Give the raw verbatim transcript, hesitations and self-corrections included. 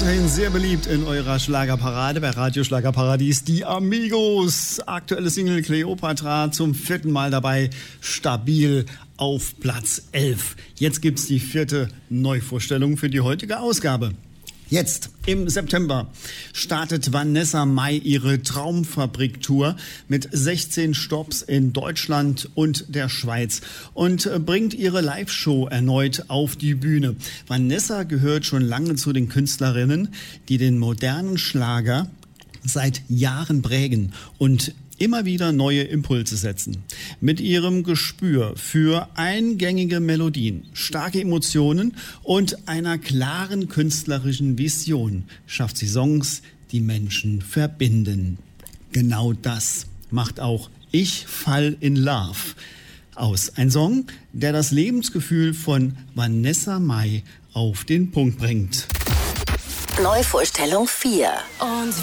weiterhin sehr beliebt in eurer Schlagerparade bei Radio Schlagerparadies. Die Amigos, aktuelle Single Cleopatra, zum vierten Mal dabei, stabil auf Platz elf. Jetzt gibt's die vierte Neuvorstellung für die heutige Ausgabe. Jetzt, im September, startet Vanessa Mai ihre Traumfabrik-Tour mit sechzehn Stopps in Deutschland und der Schweiz und bringt ihre Live-Show erneut auf die Bühne. Vanessa gehört schon lange zu den Künstlerinnen, die den modernen Schlager seit Jahren prägen und immer wieder neue Impulse setzen. Mit ihrem Gespür für eingängige Melodien, starke Emotionen und einer klaren künstlerischen Vision schafft sie Songs, die Menschen verbinden. Genau das macht auch Ich fall in Love aus. Ein Song, der das Lebensgefühl von Vanessa Mai auf den Punkt bringt. Neuvorstellung vier. Und